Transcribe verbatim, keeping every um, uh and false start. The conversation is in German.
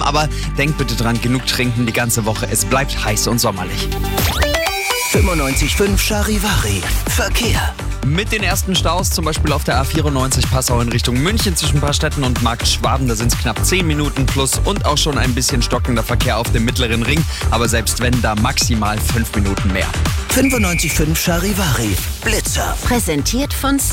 Aber denkt bitte dran, genug trinken die ganze Woche. Es bleibt heiß und sommerlich. fünfundneunzig Komma fünf Charivari. Verkehr. Mit den ersten Staus, zum Beispiel auf der A vierundneunzig Passau in Richtung München zwischen Paarstetten und Markt Schwaben, da sind es knapp zehn Minuten plus und auch schon ein bisschen stockender Verkehr auf dem mittleren Ring, aber selbst wenn, da maximal fünf Minuten mehr. fünfundneunzig Komma fünf Charivari. Blitzer. Präsentiert von